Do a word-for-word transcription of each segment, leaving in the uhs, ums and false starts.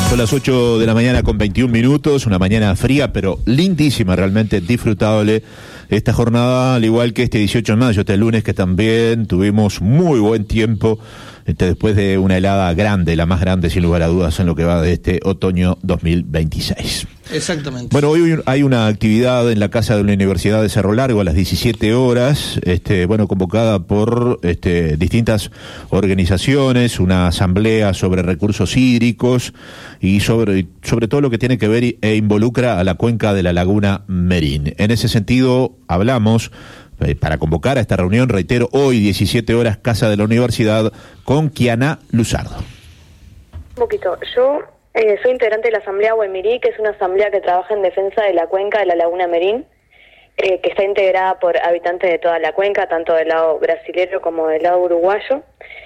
Son las ocho de la mañana con veintiún minutos, una mañana fría pero lindísima, realmente disfrutable esta jornada, al igual que este dieciocho de mayo, este lunes, que también tuvimos muy buen tiempo, este, después de una helada grande, la más grande sin lugar a dudas en lo que va de este otoño dos mil veintiséis. Exactamente. Bueno, hoy hay una actividad en la Casa de la Universidad de Cerro Largo a las diecisiete horas, este, bueno, convocada por este, distintas organizaciones, una asamblea sobre recursos hídricos y sobre, sobre todo lo que tiene que ver e involucra a la cuenca de la Laguna Merín. En ese sentido, hablamos eh, para convocar a esta reunión, reitero, hoy diecisiete horas, Casa de la Universidad, con Kiana Luzardo. Un poquito, yo... Eh, soy integrante de la Asamblea Huemirí, que es una asamblea que trabaja en defensa de la cuenca de la Laguna Merín, eh, que está integrada por habitantes de toda la cuenca, tanto del lado brasilero como del lado uruguayo.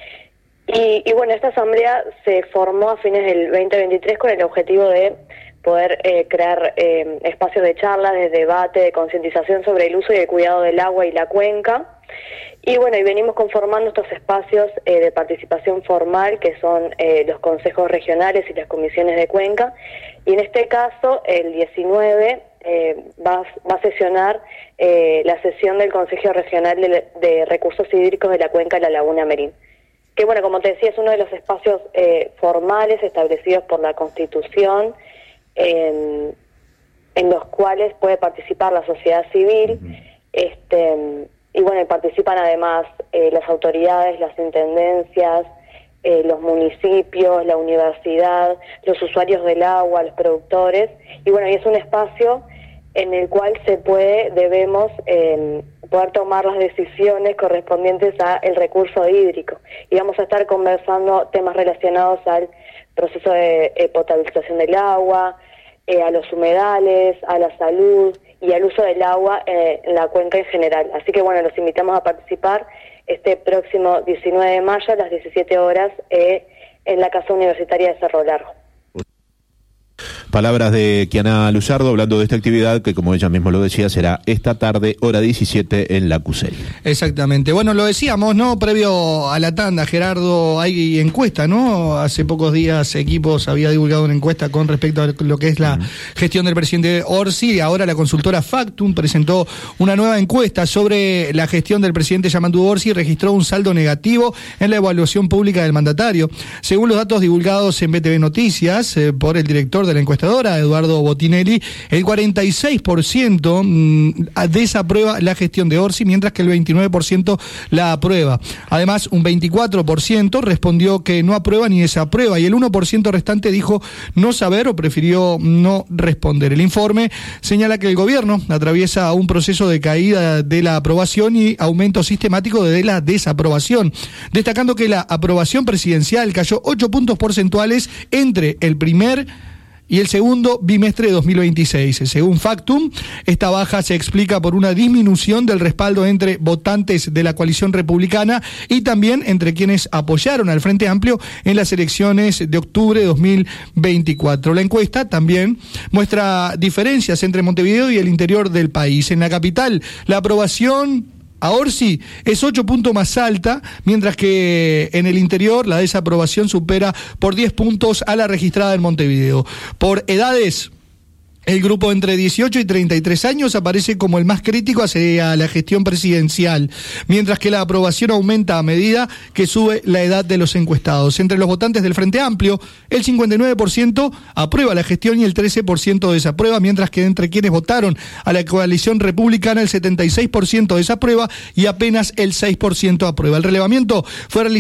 Y, y bueno, esta asamblea se formó a fines del veinte veintitrés con el objetivo de poder eh, crear eh, espacios de charla, de debate, de concientización sobre el uso y el cuidado del agua y la cuenca. Y bueno, y venimos conformando estos espacios eh, de participación formal, que son eh, los consejos regionales y las comisiones de cuenca. Y en este caso, el diecinueve eh, va, va a sesionar eh, la sesión del Consejo Regional de, de Recursos Hídricos de la Cuenca de la Laguna Merín. Que bueno, como te decía, es uno de los espacios eh, formales establecidos por la Constitución, eh, en los cuales puede participar la sociedad civil, este... Y bueno, participan además eh, las autoridades, las intendencias, eh, los municipios, la universidad, los usuarios del agua, los productores. Y bueno, y es un espacio en el cual se puede, debemos eh, poder tomar las decisiones correspondientes al recurso hídrico. Y vamos a estar conversando temas relacionados al proceso de eh, potabilización del agua, eh, a los humedales, a la salud y al uso del agua eh, en la cuenca en general. Así que bueno, los invitamos a participar este próximo diecinueve de mayo a las diecisiete horas eh, en la Casa Universitaria de Cerro Largo. Palabras de Kiana Luzardo hablando de esta actividad que, como ella misma lo decía, será esta tarde, hora diecisiete, en la CUSEL. Exactamente. Bueno, lo decíamos, ¿no? Previo a la tanda, Gerardo, hay encuesta, ¿no? Hace pocos días Equipos había divulgado una encuesta con respecto a lo que es la uh-huh. gestión del presidente Orsi. Ahora la consultora Factum presentó una nueva encuesta sobre la gestión del presidente Yamandu Orsi y registró un saldo negativo en la evaluación pública del mandatario. Según los datos divulgados en B T V Noticias eh, por el director de la encuesta, Eduardo Botinelli, el cuarenta y seis por ciento desaprueba la gestión de Orsi, mientras que el veintinueve por ciento la aprueba. Además, un veinticuatro por ciento respondió que no aprueba ni desaprueba, y el uno por ciento restante dijo no saber o prefirió no responder. El informe señala que el gobierno atraviesa un proceso de caída de la aprobación y aumento sistemático de la desaprobación, destacando que la aprobación presidencial cayó ocho puntos porcentuales entre el primer y el segundo bimestre de dos mil veintiséis. Según Factum, esta baja se explica por una disminución del respaldo entre votantes de la coalición republicana y también entre quienes apoyaron al Frente Amplio en las elecciones de octubre de dos mil veinticuatro. La encuesta también muestra diferencias entre Montevideo y el interior del país. En la capital, la aprobación a Orsi es ocho puntos más alta, mientras que en el interior la desaprobación supera por diez puntos a la registrada en Montevideo. Por edades, el grupo entre dieciocho y treinta y tres años aparece como el más crítico hacia la gestión presidencial, mientras que la aprobación aumenta a medida que sube la edad de los encuestados. Entre los votantes del Frente Amplio, el cincuenta y nueve por ciento aprueba la gestión y el trece por ciento desaprueba, mientras que entre quienes votaron a la coalición republicana, el setenta y seis por ciento desaprueba y apenas el seis por ciento aprueba. El relevamiento fue realizado